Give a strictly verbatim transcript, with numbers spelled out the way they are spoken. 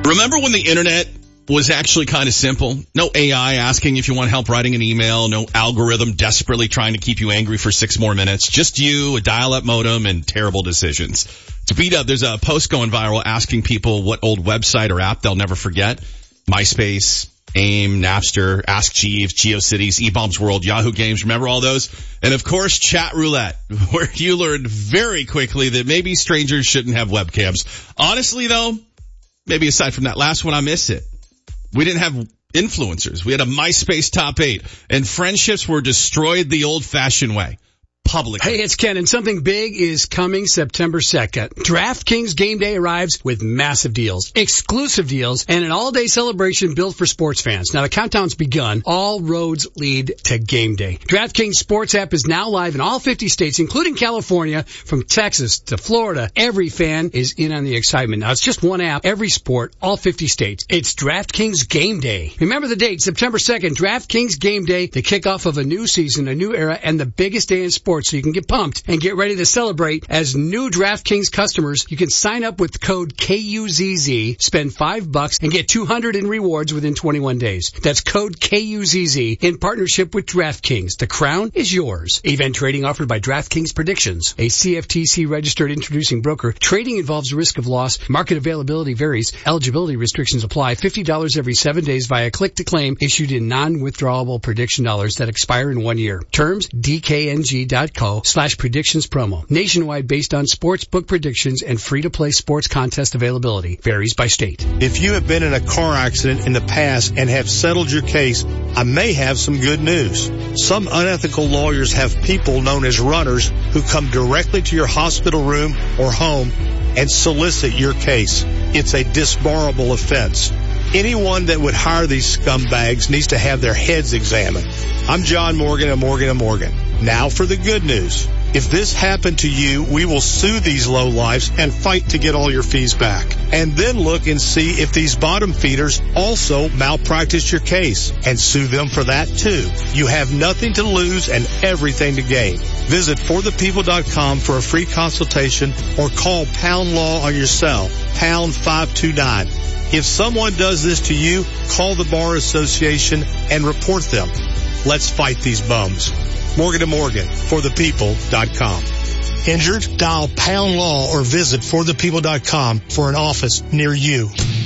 Remember when the internet was actually kind of simple? No A I asking if you want help writing an email, no algorithm desperately trying to keep you angry for six more minutes. Just you, a dial-up modem, and terrible decisions. To beat up, there's a post going viral asking people what old website or app they'll never forget. MySpace, AIM, Napster, Ask Jeeves, GeoCities, eBaum's World, Yahoo Games. Remember all those? And of course, Chat Roulette, where you learned very quickly that maybe strangers shouldn't have webcams. Honestly, though, maybe aside from that last one, I miss it. We didn't have influencers. We had a MySpace top eight, and friendships were destroyed the old-fashioned way. Publicly. Hey, it's Ken, and something big is coming September second. DraftKings Game Day arrives with massive deals, exclusive deals, and an all-day celebration built for sports fans. Now, the countdown's begun. All roads lead to Game Day. DraftKings Sports app is now live in all fifty states, including California, from Texas to Florida. Every fan is in on the excitement. Now, it's just one app, every sport, all fifty states. It's DraftKings Game Day. Remember the date, September second, DraftKings Game Day, the kickoff of a new season, a new era, and the biggest day in sports. So you can get pumped and get ready to celebrate. As new DraftKings customers, you can sign up with code K U Z Z, spend five bucks, and get two hundred in rewards within twenty-one days. That's code K U Z Z in partnership with DraftKings. The crown is yours. Event trading offered by DraftKings Predictions, a C F T C registered introducing broker. Trading involves risk of loss. Market availability varies. Eligibility restrictions apply. fifty dollars every seven days via click to claim, issued in non-withdrawable prediction dollars that expire in one year. Terms, D K N G dot com slash predictions promo. Nationwide based on sports book predictions and free-to-play sports contest availability. Varies by state. If you have been in a car accident in the past and have settled your case, I may have some good news. Some unethical lawyers have people known as runners who come directly to your hospital room or home and solicit your case. It's a disbarable offense. Anyone that would hire these scumbags needs to have their heads examined. I'm John Morgan of Morgan and Morgan. Now for the good news. If this happened to you, we will sue these lowlifes and fight to get all your fees back. And then look and see if these bottom feeders also malpracticed your case and sue them for that too. You have nothing to lose and everything to gain. Visit for the people dot com for a free consultation or call Pound Law on your cell, pound five two nine. If someone does this to you, call the Bar Association and report them. Let's fight these bums. Morgan and Morgan, for the people dot com. Injured? Dial Pound Law or visit for the people dot com for an office near you.